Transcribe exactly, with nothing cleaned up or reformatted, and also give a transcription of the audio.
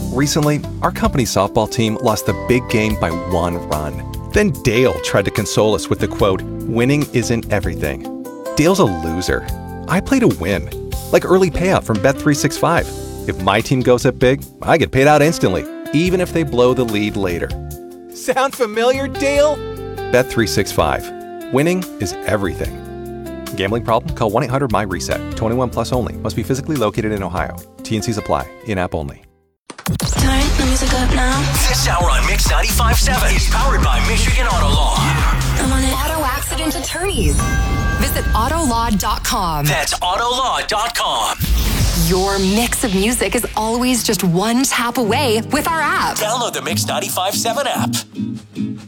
Recently, our company softball team lost the big game by one run. Then Dale tried to console us with the quote, "Winning isn't everything." Dale's a loser. I play to win. Like early payout from Bet three sixty-five. If my team goes up big, I get paid out instantly, even if they blow the lead later. Sound familiar, Dale? Bet three sixty-five. Winning is everything. Gambling problem? Call one eight hundred M Y reset. twenty-one plus only. Must be physically located in Ohio. T N Cs apply. In-app only. Turn the music up now. This hour on Mix ninety-five point seven is powered by Michigan Auto Law. I'm on it. Auto accident attorneys. Visit auto law dot com. That's auto law dot com. Your mix of music is always just one tap away with our app. Download the Mix ninety-five point seven app.